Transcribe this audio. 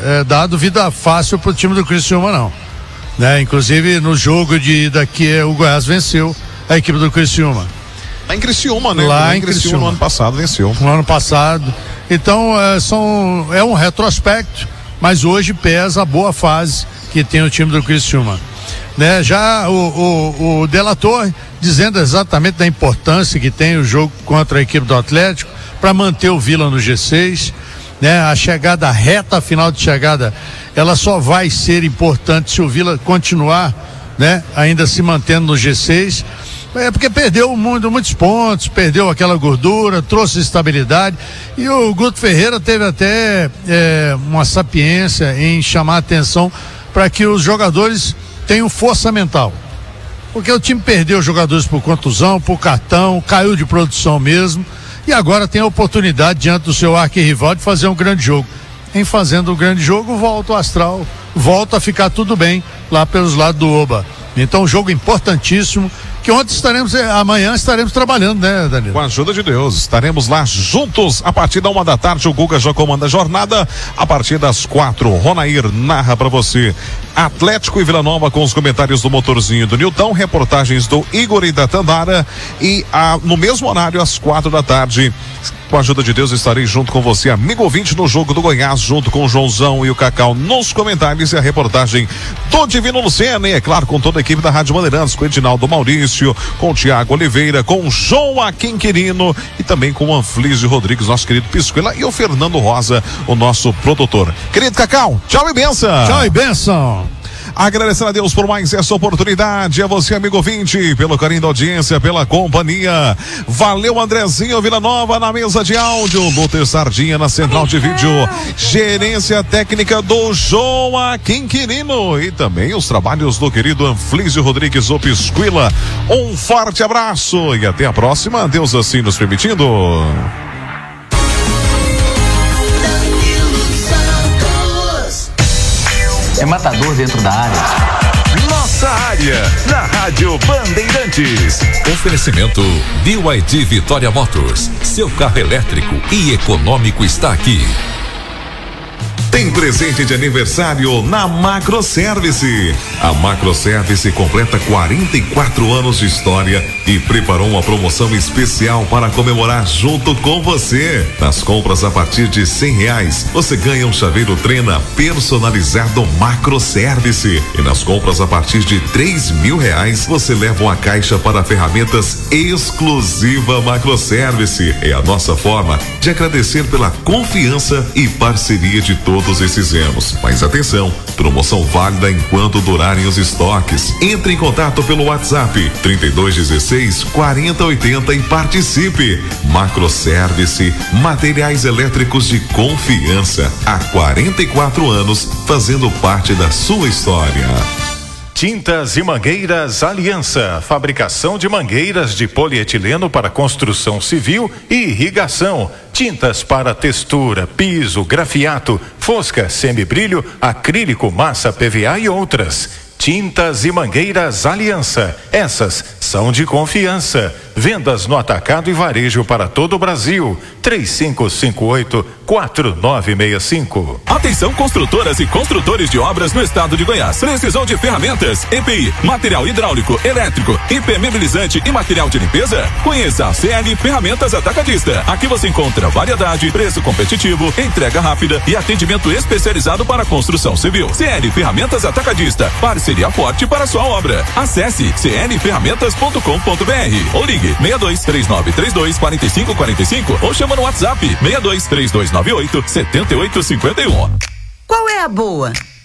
dado vida fácil pro time do Criciúma, não. Né? Inclusive no jogo de ida que o Goiás venceu a equipe do Criciúma. Lá em Criciúma, né? Lá em Criciúma. No ano passado venceu. No ano passado. Então é um retrospecto, mas hoje pesa a boa fase que tem o time do Criciúma. Né? Já o Della Torre dizendo exatamente da importância que tem o jogo contra a equipe do Atlético para manter o Vila no G6, né? A chegada, a reta final de chegada, ela só vai ser importante se o Vila continuar, né? Ainda se mantendo no G6, porque perdeu muitos pontos, perdeu aquela gordura, trouxe estabilidade, e o Guto Ferreira teve até uma sapiência em chamar a atenção para que os jogadores tenham força mental. Porque o time perdeu jogadores por contusão, por cartão, caiu de produção mesmo, e agora tem a oportunidade diante do seu arquirrival de fazer um grande jogo. Em fazendo um grande jogo, volta o astral, volta a ficar tudo bem lá pelos lados do Oba. Então, um jogo importantíssimo, que amanhã estaremos trabalhando, né, Danilo? Com a ajuda de Deus, estaremos lá juntos a partir da 1h da tarde. O Guga já comanda a jornada. A partir das 4, Ronair narra pra você Atlético e Vila Nova com os comentários do Motorzinho do Nilton, reportagens do Igor e da Tandara, e no mesmo horário, às 4 da tarde, com a ajuda de Deus, estarei junto com você, amigo ouvinte, no jogo do Goiás, junto com o Joãozão e o Cacau nos comentários, e a reportagem do Divino Lucena, e é claro, com toda a equipe da Rádio Bandeirantes, com o Edinaldo Maurício, com o Tiago Oliveira, com o Joaquim Quirino e também com o Anflísio Rodrigues, nosso querido Pisquila, e o Fernando Rosa, o nosso produtor. Querido Cacau, tchau e benção. Tchau e benção. Agradecendo a Deus por mais essa oportunidade, a você, amigo ouvinte, pelo carinho da audiência, pela companhia. Valeu, Andrezinho Vila Nova na mesa de áudio, Luther Sardinha na central de vídeo, gerência técnica do Joaquim Quirino e também os trabalhos do querido Anflísio Rodrigues, o Pisquila. Um forte abraço e até a próxima, Deus assim nos permitindo. É matador dentro da área. Nossa área, na Rádio Bandeirantes. Oferecimento BYD Vitória Motors. Seu carro elétrico e econômico está aqui. Tem presente de aniversário na Macroservice. A Macroservice completa 44 anos de história e preparou uma promoção especial para comemorar junto com você. Nas compras a partir de R$100, você ganha um chaveiro Trena personalizado Macroservice. E nas compras a partir de R$3.000, você leva uma caixa para ferramentas exclusiva Macroservice. É a nossa forma de agradecer pela confiança e parceria de todos esses anos. Mas atenção, promoção válida enquanto durarem os estoques. Entre em contato pelo WhatsApp 3216-4080 e participe. Macroservice, materiais elétricos de confiança. Há 44 anos, fazendo parte da sua história. Tintas e Mangueiras Aliança, fabricação de mangueiras de polietileno para construção civil e irrigação, tintas para textura, piso, grafiato, fosca, semibrilho, acrílico, massa, PVA e outras. Tintas e Mangueiras Aliança, essas são de confiança. Vendas no atacado e varejo para todo o Brasil. 3558-4965. Atenção, construtoras e construtores de obras no estado de Goiás. Precisou de ferramentas, EPI, material hidráulico, elétrico, impermeabilizante e material de limpeza? Conheça a CL Ferramentas Atacadista. Aqui você encontra variedade, preço competitivo, entrega rápida e atendimento especializado para construção civil. CL Ferramentas Atacadista, parceria forte para sua obra. Acesse clferramentas.com.br ou ligue 6239324545 ou chama no WhatsApp 6232987851. Qual é a boa?